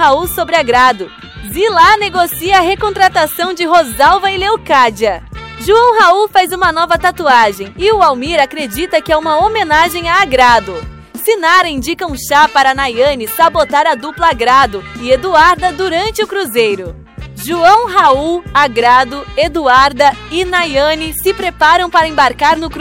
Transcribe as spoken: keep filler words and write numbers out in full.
Raul sobre Agrado. Zilá negocia a recontratação de Rosalva e Leocádia. João Raul faz uma nova tatuagem e o Almir acredita que é uma homenagem a Agrado. Sinara indica um chá para Nayane sabotar a dupla Agrado e Eduarda durante o cruzeiro. João Raul, Agrado, Eduarda e Nayane se preparam para embarcar no cruzeiro.